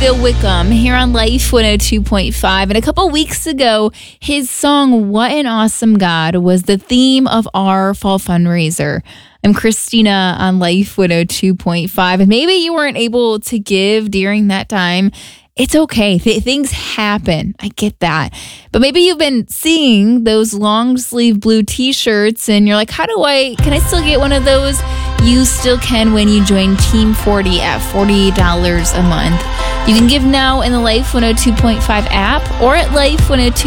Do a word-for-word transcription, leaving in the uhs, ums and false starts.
Phil Wickham here on Life one oh two point five. And a couple weeks ago, his song, What an Awesome God, was the theme of our fall fundraiser. I'm Christina on Life one oh two point five. And maybe you weren't able to give during that time. It's okay. Th- things happen. I get that. But maybe you've been seeing those long sleeve blue t-shirts and you're like, how do I, can I still get one of those? You still can when you join Team forty at forty dollars a month. You can give now in the Life one oh two point five app or at life one oh two